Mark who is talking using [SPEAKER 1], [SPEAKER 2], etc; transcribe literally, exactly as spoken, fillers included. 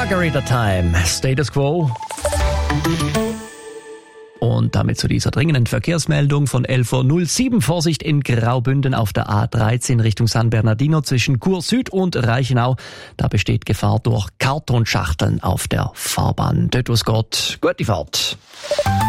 [SPEAKER 1] Margarita Time, Status Quo. Und damit zu dieser dringenden Verkehrsmeldung von elf Uhr null sieben. Vorsicht in Graubünden auf der A dreizehn Richtung San Bernardino zwischen Chur Süd und Reichenau. Da besteht Gefahr durch Kartonschachteln auf der Fahrbahn. Dort was geht, gute Fahrt.